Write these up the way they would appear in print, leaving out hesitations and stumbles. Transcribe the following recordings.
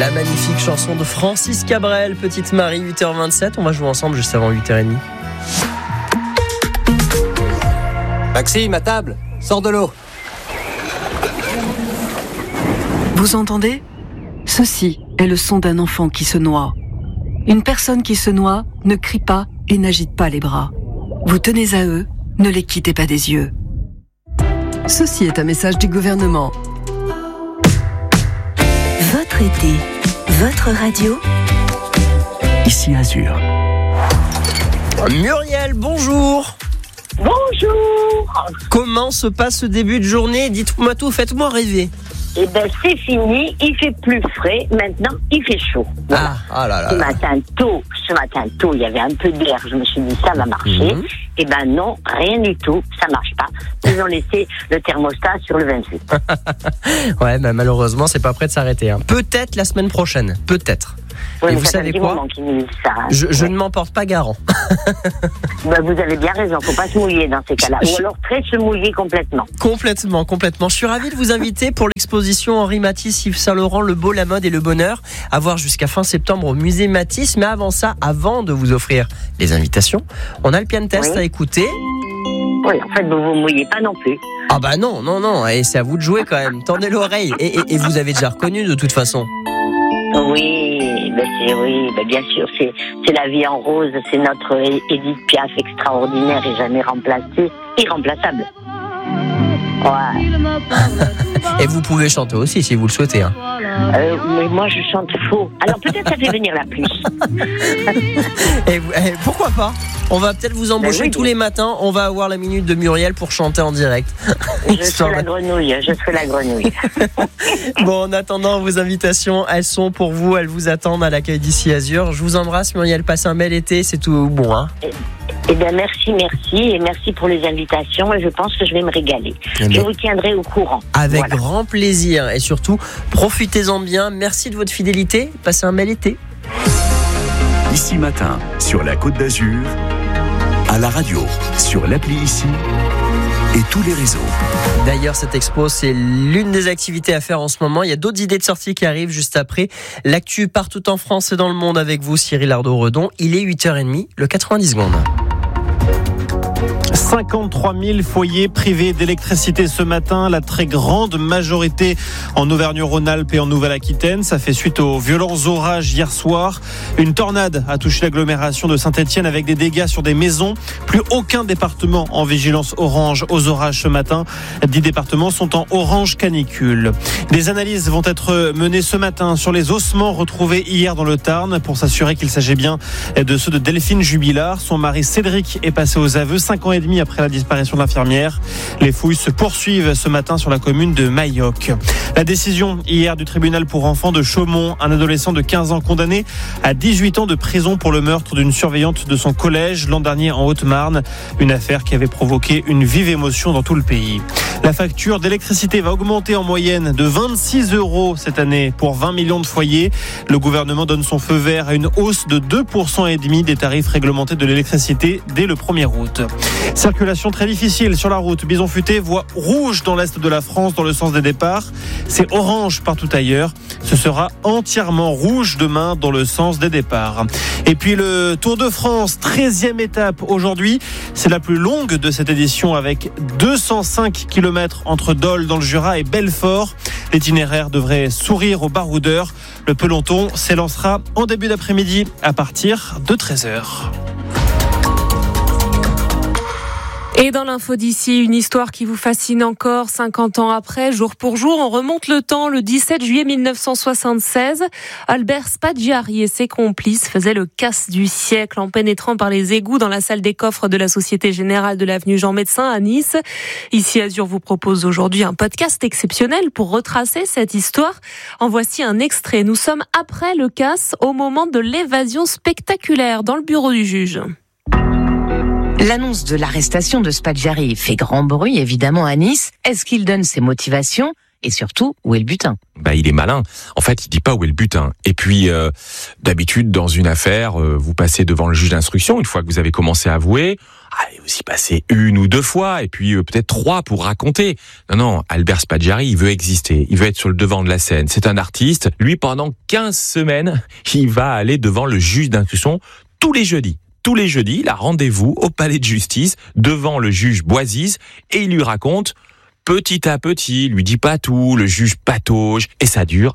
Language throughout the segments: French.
La magnifique chanson de Francis Cabrel, Petite Marie, 8h27. On va jouer ensemble juste avant 8h30. Maxime, à table, sors de l'eau. Vous entendez ? Ceci est le son d'un enfant qui se noie. Une personne qui se noie ne crie pas et n'agite pas les bras. Vous tenez à eux, ne les quittez pas des yeux. Ceci est un message du gouvernement. Votre été, votre radio. Ici Azur. Muriel, bonjour. Bonjour. Comment se passe ce début de journée ? Dites-moi tout, faites-moi rêver. Eh ben c'est fini, il fait plus frais, maintenant il fait chaud. Voilà. Là. Ce matin tôt, il y avait un peu d'air, je me suis dit ça va marcher. Eh ben non, rien du tout, ça marche pas. Ils ont laissé le thermostat sur le 28. Ouais, mais malheureusement, c'est pas prêt de s'arrêter. Peut-être la semaine prochaine, peut-être. Oui, et vous savez quoi ? Je ne m'en porte pas garant. Ben, vous avez bien raison, faut pas se mouiller dans ces cas-là. Ou alors très se mouiller complètement. Complètement. Je suis ravi de vous inviter pour l'exposition Henri Matisse, Yves Saint Laurent, Le Beau, la Mode et le Bonheur, à voir jusqu'à fin septembre au musée Matisse. Mais avant ça, avant de vous offrir les invitations, on a le piano test à écouter. Oui, en fait, vous vous mouillez pas non plus. Ah bah non, et c'est à vous de jouer quand même. Tendez l'oreille, et vous avez déjà reconnu de toute façon. Oui, bien sûr, c'est La Vie en rose, c'est notre Édith Piaf extraordinaire et jamais remplacée, irremplaçable. Ouais. Et vous pouvez chanter aussi si vous le souhaitez. Mais moi je chante faux. Alors peut-être ça fait venir la pluie. Et pourquoi pas ? On va peut-être vous embaucher tous les matins. On va avoir la minute de Muriel pour chanter en direct. Je serai la grenouille. Bon, en attendant, vos invitations, elles sont pour vous. Elles vous attendent à l'accueil d'Ici Azur. Je vous embrasse, Muriel. Passez un bel été. C'est tout bon, hein ? Eh bien, merci. Et merci pour les invitations. Et je pense que je vais me régaler. Je vous tiendrai au courant. Avec grand plaisir. Et surtout, profitez-en bien. Merci de votre fidélité. Passez un bel été. Ici Matin, sur la Côte d'Azur, à la radio, sur l'appli Ici et tous les réseaux. D'ailleurs, cette expo, c'est l'une des activités à faire en ce moment. Il y a d'autres idées de sortie qui arrivent juste après. L'actu partout en France et dans le monde avec vous, Cyril Ardo-Redon. Il est 8h30, le 90 secondes. 53 000 foyers privés d'électricité ce matin, la très grande majorité en Auvergne-Rhône-Alpes et en Nouvelle-Aquitaine. Ça fait suite aux violents orages hier soir. Une tornade a touché l'agglomération de Saint-Étienne avec des dégâts sur des maisons. Plus aucun département en vigilance orange aux orages ce matin. 10 départements sont en orange canicule. Des analyses vont être menées ce matin sur les ossements retrouvés hier dans le Tarn pour s'assurer qu'il s'agit bien de ceux de Delphine Jubilard. Son mari Cédric est passé aux aveux 5 ans et demi après la disparition de l'infirmière. Les fouilles se poursuivent ce matin sur la commune de Mailloc. La décision hier du tribunal pour enfants de Chaumont, un adolescent de 15 ans condamné à 18 ans de prison pour le meurtre d'une surveillante de son collège l'an dernier en Haute-Marne. Une affaire qui avait provoqué une vive émotion dans tout le pays. La facture d'électricité va augmenter en moyenne de 26 € cette année pour 20 millions de foyers. Le gouvernement donne son feu vert à une hausse de 2,5% des tarifs réglementés de l'électricité dès le 1er août. Circulation très difficile sur la route. Bison-Futé, voie rouge dans l'est de la France dans le sens des départs. C'est orange partout ailleurs. Ce sera entièrement rouge demain dans le sens des départs. Et puis le Tour de France, 13e étape aujourd'hui. C'est la plus longue de cette édition avec 205 km entre Dole dans le Jura et Belfort. L'itinéraire devrait sourire aux baroudeurs. Le peloton s'élancera en début d'après-midi à partir de 13h. Et dans l'info d'ici, une histoire qui vous fascine encore 50 ans après, jour pour jour. On remonte le temps, le 17 juillet 1976. Albert Spaggiari et ses complices faisaient le casse du siècle en pénétrant par les égouts dans la salle des coffres de la Société Générale de l'avenue Jean Médecin à Nice. Ici Azur vous propose aujourd'hui un podcast exceptionnel pour retracer cette histoire. En voici un extrait. Nous sommes après le casse, au moment de l'évasion spectaculaire dans le bureau du juge. L'annonce de l'arrestation de Spaggiari fait grand bruit, évidemment, à Nice. Est-ce qu'il donne ses motivations ? et surtout, où est le butin? Il est malin. En fait, il dit pas où est le butin. Et puis, d'habitude, dans une affaire, vous passez devant le juge d'instruction une fois que vous avez commencé à avouer. Vous y passez 1 ou 2 fois, et puis peut-être 3 pour raconter. Non, Albert Spaggiari, il veut exister. Il veut être sur le devant de la scène. C'est un artiste. Lui, pendant 15 semaines, il va aller devant le juge d'instruction tous les jeudis. Tous les jeudis, il a rendez-vous au palais de justice devant le juge Boisise et il lui raconte petit à petit, il lui dit pas tout, le juge patauge et ça dure.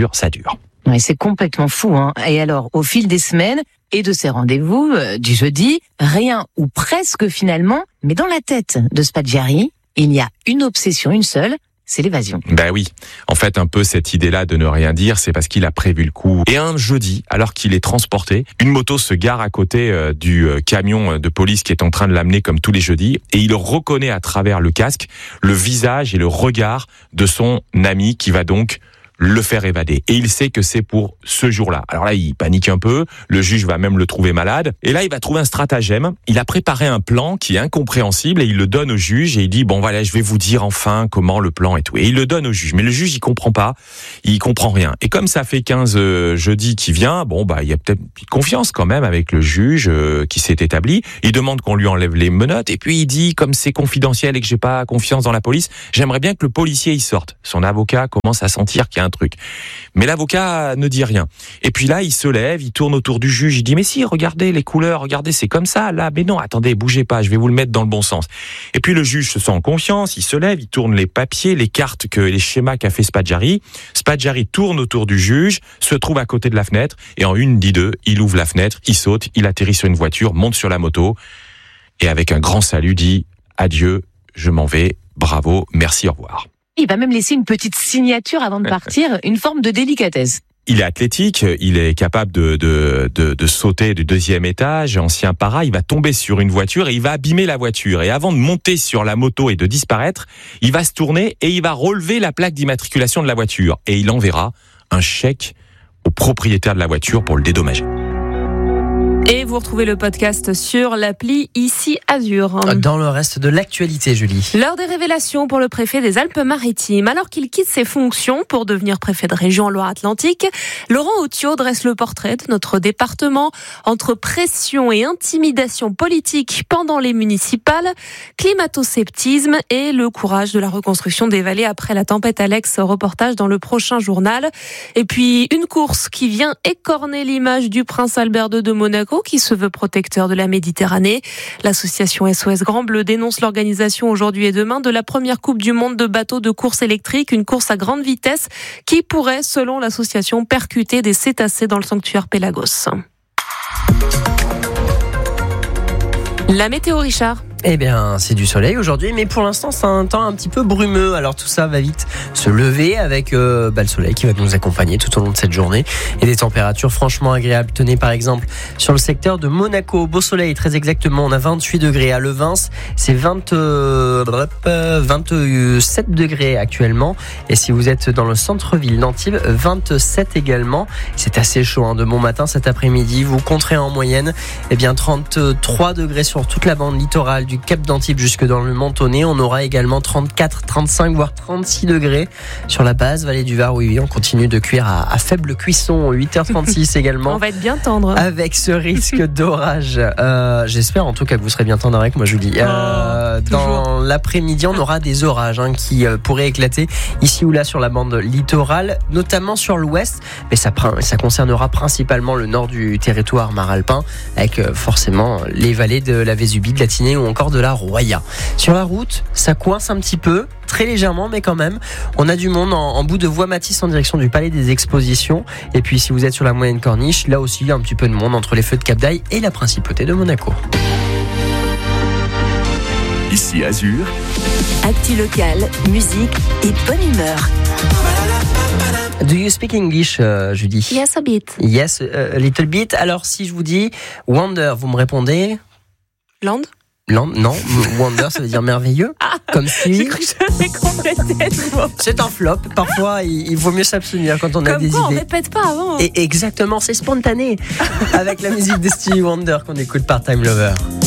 Ouais, c'est complètement fou, hein. Et alors, au fil des semaines et de ces rendez-vous du jeudi, rien ou presque finalement, mais dans la tête de Spaggiari, il y a une obsession, une seule, c'est l'évasion. Oui. En fait, un peu cette idée-là de ne rien dire, c'est parce qu'il a prévu le coup. Et un jeudi, alors qu'il est transporté, une moto se gare à côté du camion de police qui est en train de l'amener comme tous les jeudis, et il reconnaît à travers le casque le visage et le regard de son ami qui va donc le faire évader. Et il sait que c'est pour ce jour-là. Alors là, il panique un peu, le juge va même le trouver malade, et là, il va trouver un stratagème. Il a préparé un plan qui est incompréhensible, et il le donne au juge, et il dit, je vais vous dire enfin comment le plan et tout. Et il le donne au juge. Mais le juge, il comprend pas, il comprend rien. Et comme ça fait 15 jeudis qui vient, il y a peut-être une confiance quand même avec le juge qui s'est établi. Il demande qu'on lui enlève les menottes, et puis il dit, comme c'est confidentiel et que j'ai pas confiance dans la police, j'aimerais bien que le policier y sorte. Son avocat commence à sentir qu'il y a un truc. Mais l'avocat ne dit rien. Et puis là, il se lève, il tourne autour du juge, il dit, mais si, regardez les couleurs, regardez, c'est comme ça, là, mais non, attendez, bougez pas, je vais vous le mettre dans le bon sens. Et puis le juge se sent en confiance, il se lève, il tourne les papiers, les cartes, les schémas qu'a fait Spaggiari. Spaggiari tourne autour du juge, se trouve à côté de la fenêtre, et en 1, 2, il ouvre la fenêtre, il saute, il atterrit sur une voiture, monte sur la moto, et avec un grand salut dit, adieu, je m'en vais, bravo, merci, au revoir. Il va même laisser une petite signature avant de partir, une forme de délicatesse. Il est athlétique, il est capable de sauter du 2e étage, ancien para, il va tomber sur une voiture et il va abîmer la voiture. Et avant de monter sur la moto et de disparaître, il va se tourner et il va relever la plaque d'immatriculation de la voiture. Et il enverra un chèque au propriétaire de la voiture pour le dédommager. Et vous retrouvez le podcast sur l'appli Ici Azur. Dans le reste de l'actualité, Julie. L'heure des révélations pour le préfet des Alpes-Maritimes. Alors qu'il quitte ses fonctions pour devenir préfet de région Loire-Atlantique, Laurent Autiot dresse le portrait de notre département entre pression et intimidation politique pendant les municipales, climato-sceptisme et le courage de la reconstruction des vallées après la tempête Alex. Reportage dans le prochain journal. Et puis une course qui vient écorner l'image du prince Albert II de Monaco, qui se veut protecteur de la Méditerranée. L'association SOS Grand Bleu dénonce l'organisation aujourd'hui et demain de la première Coupe du Monde de bateaux de course électrique, une course à grande vitesse qui pourrait, selon l'association, percuter des cétacés dans le sanctuaire Pélagos. La météo, Richard. C'est du soleil aujourd'hui, mais pour l'instant, c'est un temps un petit peu brumeux. Alors tout ça va vite se lever avec le soleil qui va nous accompagner tout au long de cette journée et des températures franchement agréables. Tenez par exemple sur le secteur de Monaco, beau soleil très exactement. On a 28 degrés à Levins, c'est 27 degrés actuellement. Et si vous êtes dans le centre-ville d'Antibes, 27 également. C'est assez chaud de bon matin cet après-midi. Vous compterez en moyenne 33 degrés sur toute la bande littorale du Cap d'Antibes jusque dans le Mentonnet. On aura également 34, 35 voire 36 degrés sur la base vallée du Var. Oui, on continue de cuire à faible cuisson. 8h36 également. On va être bien tendre. Avec ce risque d'orage. J'espère en tout cas que vous serez bien tendre avec moi, Julie. Dans l'après-midi, on aura des orages qui pourraient éclater ici ou là sur la bande littorale, notamment sur l'ouest. Mais ça concernera principalement le nord du territoire maralpin, avec forcément les vallées de la Vésubie, de la Tinée ou encore de la Roya. Sur la route, ça coince un petit peu, très légèrement, mais quand même. On a du monde en bout de voie Matisse en direction du Palais des Expositions. Et puis si vous êtes sur la moyenne corniche, là aussi il y a un petit peu de monde entre les feux de Cap d'Aille et la principauté de Monaco. Ici Azur. Actu locale, musique et bonne humeur. Do you speak English, Judy? Yes, a bit. Yes, a little bit. Alors si je vous dis Wonder, vous me répondez? Land, non, Wonder, ça veut dire merveilleux. Comme si. J'ai cru que j'avais complété. C'est un flop. Parfois, il vaut mieux s'abstenir quand on a des idées. On répète pas avant. Et exactement, c'est spontané. Avec la musique de Stevie Wonder qu'on écoute par Time Lover.